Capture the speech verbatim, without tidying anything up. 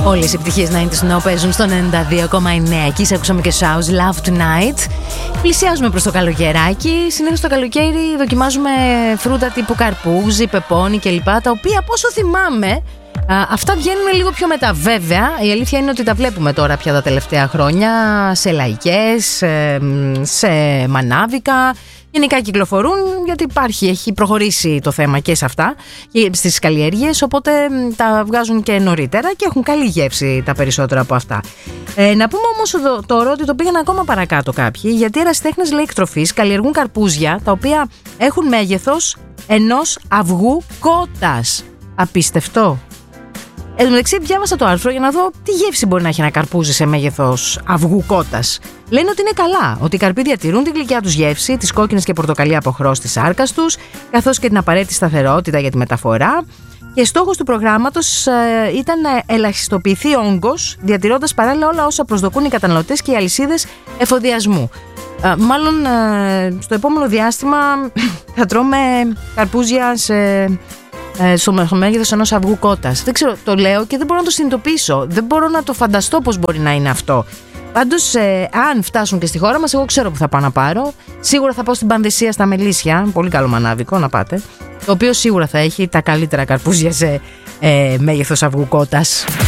Όλες οι επιτυχίες ενενήντα Now παίζουν στο ενενήντα δύο κόμμα εννέα. Εκεί σε ακούσαμε και Shows Love Tonight. Πλησιάζουμε προς το καλοκαιράκι. Συνήθως το καλοκαίρι δοκιμάζουμε φρούτα τύπου καρπούζι, πεπόνι κλπ. Τα οποία, από όσο θυμάμαι, α, αυτά βγαίνουν λίγο πιο μετά. Βέβαια, η αλήθεια είναι ότι τα βλέπουμε τώρα πια τα τελευταία χρόνια σε λαϊκές, σε μανάβικα. Γενικά κυκλοφορούν, γιατί υπάρχει, έχει προχωρήσει το θέμα και σε αυτά, στις καλλιέργειες, οπότε τα βγάζουν και νωρίτερα και έχουν καλή γεύση τα περισσότερα από αυτά. Ε, να πούμε όμως τώρα ότι το πήγαν ακόμα παρακάτω κάποιοι, γιατί οι ερασιτέχνες, λέει, εκτροφής καλλιεργούν καρπούζια τα οποία έχουν μέγεθος ενός αυγού κότας. Απίστευτο. Εν τω μεταξύ, διάβασα το άρθρο για να δω τι γεύση μπορεί να έχει ένα καρπούζι σε μέγεθος αυγού κότας. Λένε ότι είναι καλά, ότι οι καρποί διατηρούν την γλυκιά τους γεύση, τις κόκκινες και πορτοκαλί αποχρώσεις της σάρκας τους, καθώς και την απαραίτητη σταθερότητα για τη μεταφορά. Και στόχος του προγράμματος ε, ήταν να ελαχιστοποιηθεί ο όγκος, διατηρώντας παράλληλα όλα όσα προσδοκούν οι καταναλωτές και οι αλυσίδες εφοδιασμού. Ε, μάλλον ε, στο επόμενο διάστημα θα τρώμε καρπούζια σε. Στο μέγεθος ενός αυγού κότας. Δεν ξέρω, το λέω και δεν μπορώ να το συνειδητοποιήσω. Δεν μπορώ να το φανταστώ πώς μπορεί να είναι αυτό. Πάντως, ε, αν φτάσουν και στη χώρα μας, εγώ ξέρω που θα πάω να πάρω. Σίγουρα θα πάω στην Πανδησία στα Μελίσια. Πολύ καλό μανάβικο να πάτε. Το οποίο σίγουρα θα έχει τα καλύτερα καρπούζια σε ε, μέγεθος αυγού κότας.